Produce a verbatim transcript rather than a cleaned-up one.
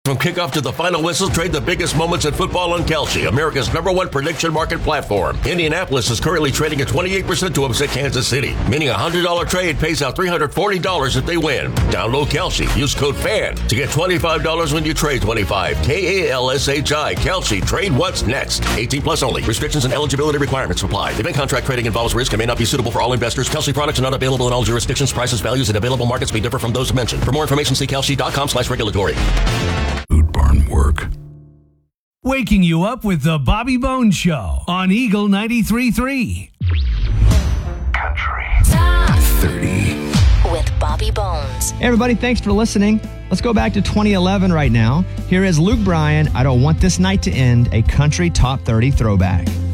From kickoff to the final whistle, trade the biggest moments in football on Kalshi, America's number one prediction market platform. Indianapolis is currently trading at twenty-eight percent to upset Kansas City, meaning a one hundred dollars trade pays out three hundred forty dollars if they win. Download Kalshi. Use code FAN to get twenty-five dollars when you trade twenty-five dollars. K A L S H I. Kalshi. Trade what's next. eighteen plus only. Restrictions and eligibility requirements apply. Event contract trading involves risk and may not be suitable for all investors. Kalshi products are not available in all jurisdictions. Prices, values, and available markets may differ from those mentioned. For more information, see kalshi.com slash regulatory. Food Barn Work. Waking you up with the Bobby Bones Show on Eagle ninety-three point three. Country. thirty. With Bobby Bones. Hey everybody, thanks for listening. Let's go back to twenty eleven right now. Here is Luke Bryan, I Don't Want This Night to End, a country top thirty throwback.